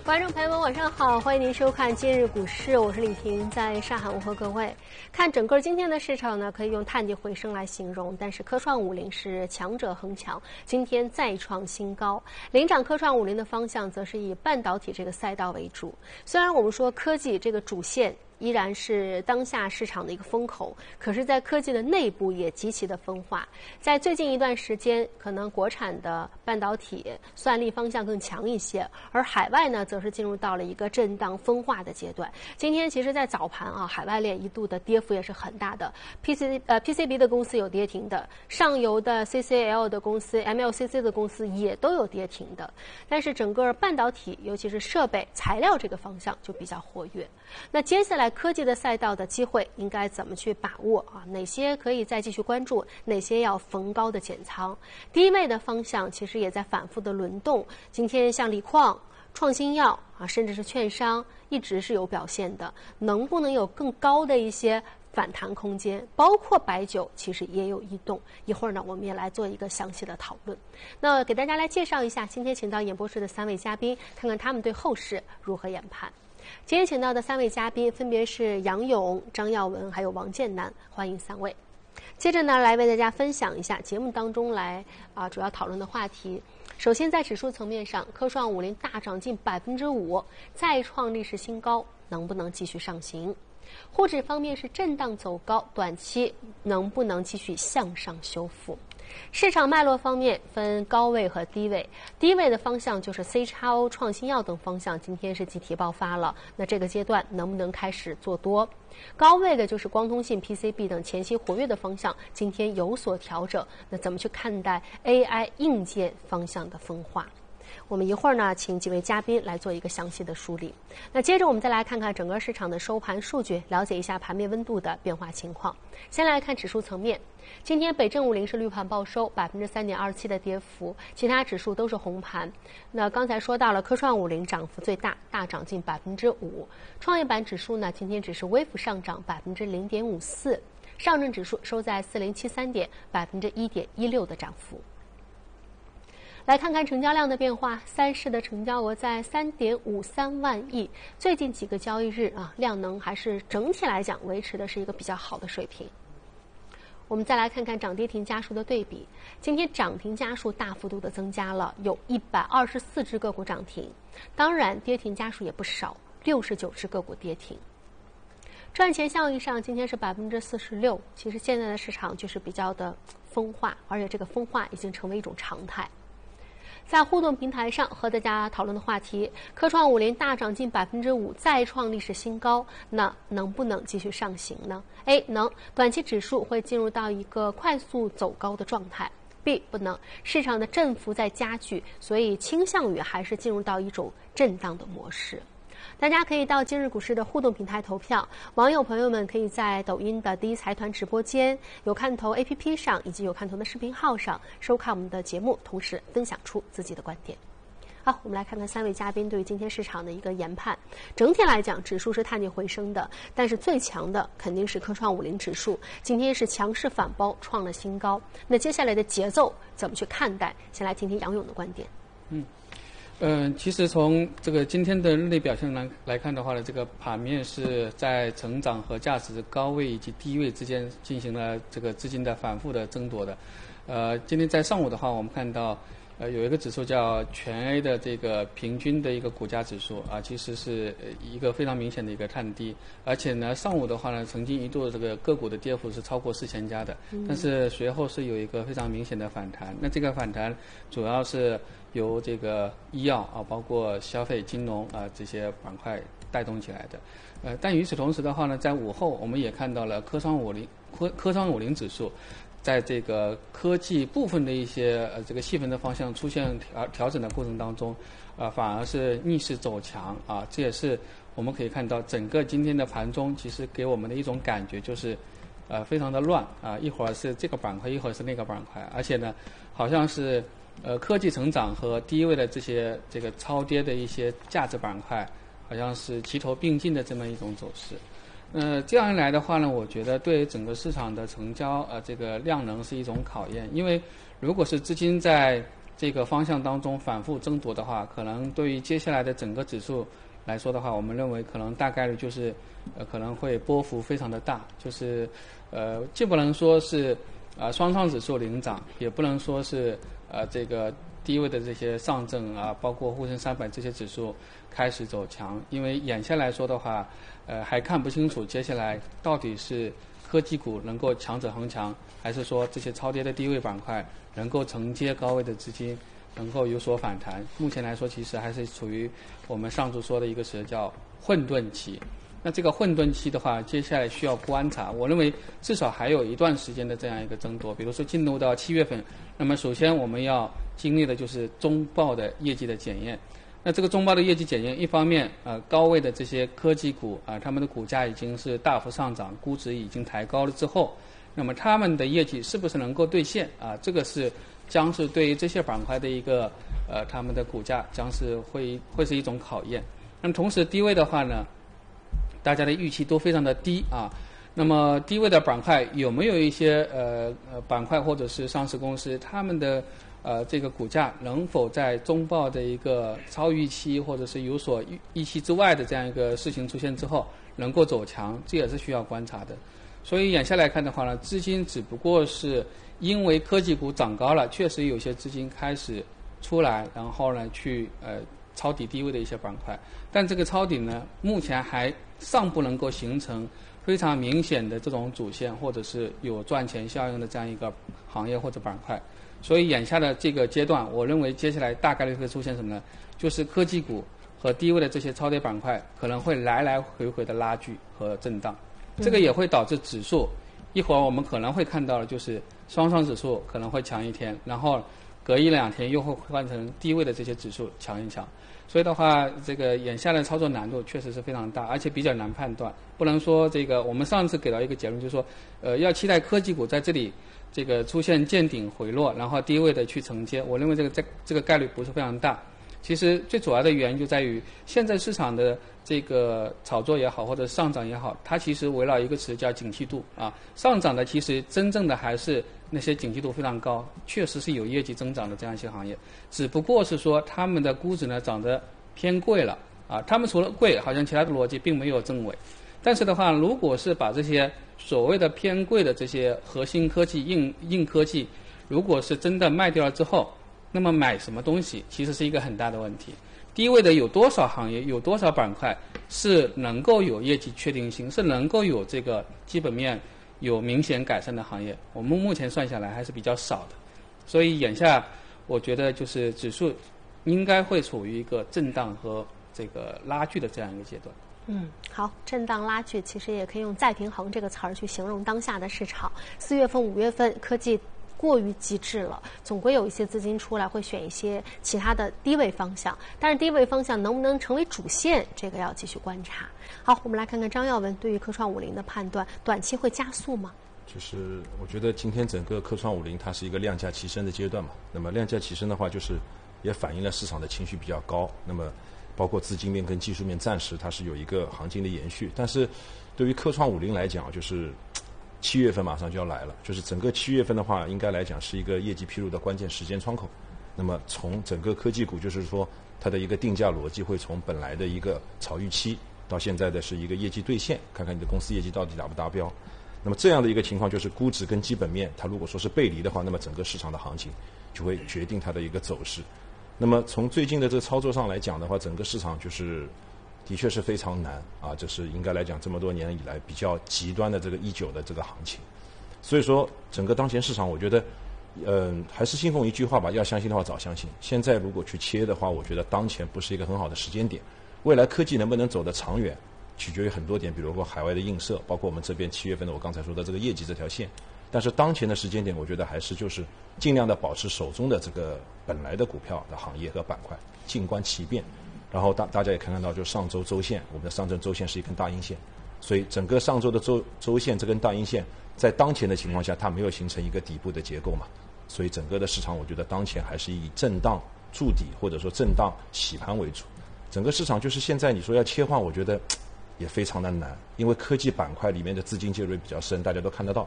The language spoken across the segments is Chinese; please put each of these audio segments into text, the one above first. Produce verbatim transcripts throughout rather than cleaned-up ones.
观众朋友们，晚上好，欢迎您收看今日股市，我是李婷，在上海问候各位。看整个今天的市场呢，可以用探底回升来形容，但是科创五零是强者恒强，今天再创新高。领涨科创五零的方向，则是以半导体这个赛道为主。虽然我们说科技这个主线依然是当下市场的一个风口，可是在科技的内部也极其的分化。在最近一段时间，可能国产的半导体算力方向更强一些，而海外呢，则是进入到了一个震荡分化的阶段。今天其实在早盘啊，海外链一度的跌幅也是很大的 ，P C 呃 P C B 的公司有跌停的，上游的 C C L 的公司、M L C C 的公司也都有跌停的。但是整个半导体，尤其是设备、材料这个方向就比较活跃。那接下来科技的赛道的机会应该怎么去把握啊？哪些可以再继续关注？哪些要逢高的减仓？低位的方向其实也在反复的轮动。今天像锂矿、创新药啊，甚至是券商，一直是有表现的。能不能有更高的一些反弹空间？包括白酒，其实也有异动。一会儿呢，我们也来做一个详细的讨论。那给大家来介绍一下，今天请到演播室的三位嘉宾，看看他们对后市如何研判。今天请到的三位嘉宾分别是杨勇、张耀文还有王建南，欢迎三位。接着呢，来为大家分享一下节目当中来啊主要讨论的话题。首先在指数层面上，科创五零大涨近百分之五，再创历史新高，能不能继续上行？沪指方面是震荡走高，短期能不能继续向上修复？市场脉络方面分高位和低位，低位的方向就是 C X O、创新药等方向，今天是集体爆发了，那这个阶段能不能开始做多？高位的就是光通信、P C B 等前期活跃的方向，今天有所调整，那怎么去看待 A I 硬件方向的分化？我们一会儿呢，请几位嘉宾来做一个详细的梳理。那接着我们再来看看整个市场的收盘数据，了解一下盘面温度的变化情况。先来看指数层面，今天北证五零是绿盘报收，百分之三点二七的跌幅，其他指数都是红盘。那刚才说到了科创五零涨幅最大，大涨近百分之五。创业板指数呢，今天只是微幅上涨百分之零点五四，上证指数收在四零七三点，百分之一点一六的涨幅。来看看成交量的变化，三市的成交额在三点五三万亿，最近几个交易日啊，量能还是整体来讲维持的是一个比较好的水平。我们再来看看涨跌停家数的对比，今天涨停家数大幅度的增加了，有一百二十四只个股涨停，当然跌停家数也不少，六十九只个股跌停。赚钱效益上，今天是百分之四十六，其实现在的市场就是比较的分化，而且这个分化已经成为一种常态。在互动平台上和大家讨论的话题，科创五零大涨近百分之五，再创历史新高，那能不能继续上行呢 ？A 能，短期指数会进入到一个快速走高的状态。B 不能，市场的振幅在加剧，所以倾向于还是进入到一种震荡的模式。大家可以到今日股市的互动平台投票，网友朋友们可以在抖音的第一财团直播间、有看头 A P P 上以及有看头的视频号上收看我们的节目，同时分享出自己的观点。好，我们来看看三位嘉宾对于今天市场的一个研判。整体来讲，指数是探底回升的，但是最强的肯定是科创五零指数，今天是强势反包，创了新高。那接下来的节奏怎么去看待？先来听听杨勇的观点。 嗯。嗯、呃，其实从这个今天的日内表现来来看的话呢，这个盘面是在成长和价值高位以及低位之间进行了这个资金的反复的争夺的。呃，今天在上午的话，我们看到呃有一个指数叫全 A 的这个平均的一个股价指数啊，其实是一个非常明显的一个探低，而且呢，上午的话呢，曾经一度这个个股的跌幅是超过四千家的，但是随后是有一个非常明显的反弹。那这个反弹主要是由这个医药啊，包括消费、金融啊这些板块带动起来的。呃，但与此同时的话呢，在午后我们也看到了科创五零科科创五零指数，在这个科技部分的一些呃这个细分的方向出现调调整的过程当中，啊、呃、反而是逆势走强啊，这也是我们可以看到整个今天的盘中其实给我们的一种感觉就是，呃非常的乱啊，一会儿是这个板块，一会儿是那个板块，而且呢，好像是。呃，科技成长和低位的这些这个超跌的一些价值板块，好像是齐头并进的这么一种走势。呃，这样一来的话呢，我觉得对整个市场的成交呃这个量能是一种考验，因为如果是资金在这个方向当中反复争夺的话，可能对于接下来的整个指数来说的话，我们认为可能大概率就是呃可能会波幅非常的大，就是呃既不能说是啊、呃、双创指数领涨，也不能说是呃这个低位的这些上证啊，包括沪深三百这些指数开始走强，因为眼下来说的话，呃还看不清楚接下来到底是科技股能够强者恒强，还是说这些超跌的低位板块能够承接高位的资金，能够有所反弹。目前来说，其实还是处于我们上述说的一个词叫混沌期。那这个混沌期的话，接下来需要观察。我认为至少还有一段时间的这样一个争夺。比如说进入到七月份，那么首先我们要经历的就是中报的业绩的检验。那这个中报的业绩检验，一方面呃高位的这些科技股啊、呃，他们的股价已经是大幅上涨，估值已经抬高了之后，那么他们的业绩是不是能够兑现啊？这个是将是对于这些板块的一个呃他们的股价将是会会是一种考验。那么同时低位的话呢，大家的预期都非常的低啊。那么低位的板块有没有一些呃呃板块或者是上市公司，他们的呃这个股价能否在中报的一个超预期或者是有所预预期之外的这样一个事情出现之后能够走强，这也是需要观察的。所以眼下来看的话呢，资金只不过是因为科技股涨高了，确实有些资金开始出来，然后呢去呃抄底低位的一些板块，但这个抄底呢，目前还尚不能够形成非常明显的这种主线，或者是有赚钱效应的这样一个行业或者板块。所以眼下的这个阶段，我认为接下来大概率会出现什么呢？就是科技股和低位的这些超跌板块可能会来来回回的拉锯和震荡，这个也会导致指数一会儿我们可能会看到的就是双创指数可能会强一天，然后隔一两天又会换成低位的这些指数强一强。所以的话，这个眼下的操作难度确实是非常大，而且比较难判断。不能说这个，我们上次给到一个结论，就是说，呃，要期待科技股在这里这个出现见顶回落，然后低位的去承接。我认为这个这这个概率不是非常大。其实最主要的原因就在于现在市场的这个炒作也好，或者上涨也好，它其实围绕一个词叫景气度啊。上涨的其实真正的还是那些景气度非常高，确实是有业绩增长的这样一些行业，只不过是说他们的估值呢涨得偏贵了啊。他们除了贵，好像其他的逻辑并没有正伪。但是的话，如果是把这些所谓的偏贵的这些核心科技、硬硬科技，如果是真的卖掉了之后，那么买什么东西其实是一个很大的问题。低位的有多少行业、有多少板块是能够有业绩确定性，是能够有这个基本面有明显改善的行业，我们目前算下来还是比较少的。所以眼下我觉得就是指数应该会处于一个震荡和这个拉锯的这样一个阶段。 嗯，好，震荡拉锯其实也可以用再平衡这个词儿去形容当下的市场。四月份、五月份科技过于极致了，总归有一些资金出来会选一些其他的低位方向，但是低位方向能不能成为主线，这个要继续观察。好，我们来看看张耀文对于科创五零的判断，短期会加速吗？ 就是我觉得今天整个科创五零它是一个量价齐升的阶段嘛，那么量价齐升的话，就是也反映了市场的情绪比较高，那么包括资金面跟技术面暂时它是有一个行情的延续，但是对于科创五零来讲，就是七月份马上就要来了，就是整个七月份的话，应该来讲是一个业绩披露的关键时间窗口。那么从整个科技股，就是说它的一个定价逻辑会从本来的一个炒预期，到现在的是一个业绩兑现，看看你的公司业绩到底达不达标。那么这样的一个情况，就是估值跟基本面它如果说是背离的话，那么整个市场的行情就会决定它的一个走势。那么从最近的这个操作上来讲的话，整个市场就是的确是非常难啊，这是应该来讲这么多年以来比较极端的这个一九的这个行情。所以说整个当前市场，我觉得嗯，还是信奉一句话吧，要相信的话早相信。现在如果去切的话，我觉得当前不是一个很好的时间点。未来科技能不能走得长远，取决于很多点，比如说海外的映射，包括我们这边七月份的我刚才说的这个业绩这条线。但是当前的时间点，我觉得还是就是尽量的保持手中的这个本来的股票的行业和板块，静观其变。然后大大家也看看到，就上周周线，我们的上证周线是一根大阴线，所以整个上周的周周线这根大阴线，在当前的情况下，它没有形成一个底部的结构嘛，所以整个的市场，我觉得当前还是以震荡筑底或者说震荡洗盘为主。整个市场就是现在你说要切换，我觉得也非常的难，因为科技板块里面的资金介入比较深，大家都看得到。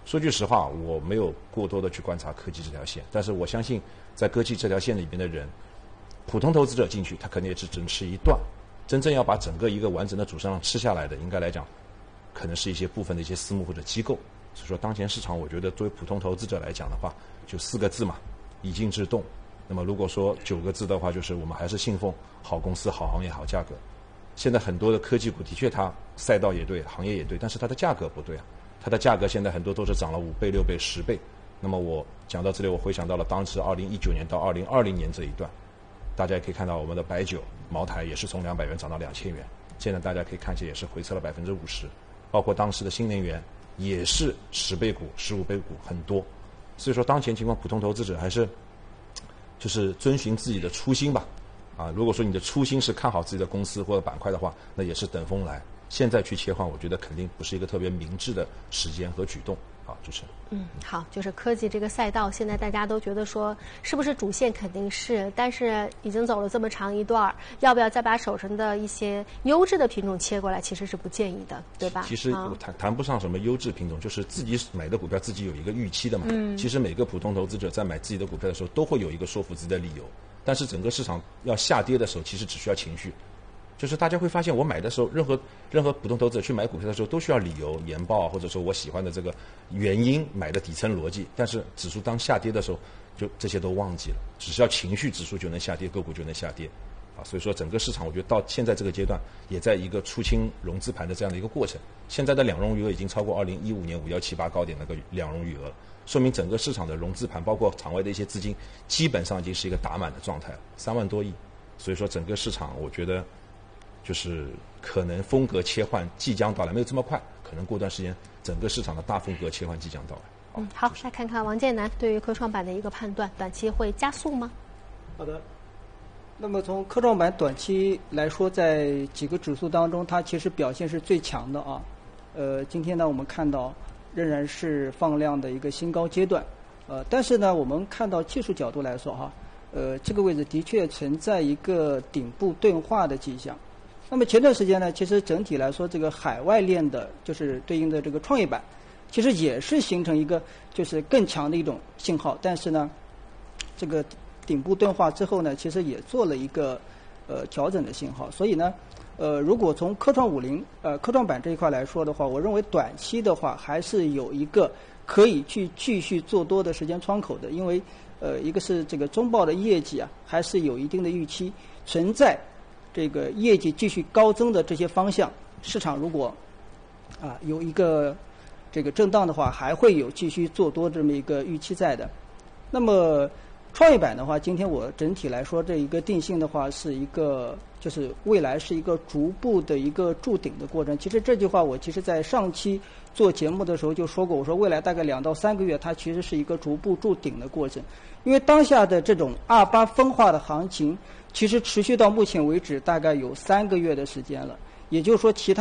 说句实话，我没有过多的去观察科技这条线，但是我相信在科技这条线里边的人，普通投资者进去，他肯定也只只能吃一段，真正要把整个一个完整的主升浪吃下来的，应该来讲，可能是一些部分的一些私募或者机构。所以说，当前市场，我觉得作为普通投资者来讲的话，就四个字嘛，以静制动。那么如果说九个字的话，就是我们还是信奉好公司、好行业、好价格。现在很多的科技股的确它赛道也对，行业也对，但是它的价格不对啊。它的价格现在很多都是涨了五倍、六倍、十倍。那么我讲到这里，我回想到了当时二零一九年到二零二零年这一段，大家也可以看到我们的白酒、茅台也是从两百元涨到两千元，现在大家可以看见也是回撤了百分之五十，包括当时的新能源也是十倍股、十五倍股很多。所以说，当前情况，普通投资者还是就是遵循自己的初心吧。啊，如果说你的初心是看好自己的公司或者板块的话，那也是等风来。现在去切换，我觉得肯定不是一个特别明智的时间和举动。好，主持人。 嗯，好，就是科技这个赛道，现在大家都觉得说是不是主线肯定是，但是已经走了这么长一段，要不要再把手上的一些优质的品种切过来，其实是不建议的，对吧？ 其实我谈谈不上什么优质品种，就是自己买的股票自己有一个预期的嘛。 嗯。 其实每个普通投资者在买自己的股票的时候，都会有一个说服自己的理由，但是整个市场要下跌的时候，其实只需要情绪。就是大家会发现，我买的时候，任何任何普通投资者去买股票的时候，都需要理由、研报，或者说我喜欢的这个原因，买的底层逻辑。但是指数当下跌的时候，就这些都忘记了，只是要情绪，指数就能下跌，个股就能下跌，啊，所以说整个市场，我觉得到现在这个阶段，也在一个出清融资盘的这样的一个过程。现在的两融余额已经超过二零一五年五幺七八高点那个两融余额，说明整个市场的融资盘，包括场外的一些资金，基本上已经是一个打满的状态了，三万多亿。所以说整个市场，我觉得。就是可能风格切换即将到来，没有这么快，可能过段时间整个市场的大风格切换即将到来。 嗯，好，来看看王建南对于科创板的一个判断，短期会加速吗？ 好的。那么从科创板短期来说，在几个指数当中，它其实表现是最强的啊。呃，今天呢，我们看到仍然是放量的一个新高阶段。呃，但是呢，我们看到技术角度来说哈，呃，这个位置的确存在一个顶部钝化的迹象。那么前段时间呢，其实整体来说，这个海外链的，就是对应的这个创业板，其实也是形成一个就是更强的一种信号。但是呢，这个顶部钝化之后呢，其实也做了一个呃调整的信号。所以呢，呃，如果从科创五零呃科创板这一块来说的话，我认为短期的话还是有一个可以去继续做多的时间窗口的，因为呃一个是这个中报的业绩啊，还是有一定的预期存在。这个业绩继续高增的这些方向，市场如果啊有一个这个震荡的话，还会有继续做多这么一个预期在的。那么创业板的话，今天我整体来说这一个定性的话，是一个就是未来是一个逐步的一个筑顶的过程。其实这句话我其实在上期做节目的时候就说过，我说未来大概两到三个月，它其实是一个逐步筑顶的过程。因为当下的这种二八分化的行情，其实持续到目前为止大概有三个月的时间了，也就是说其他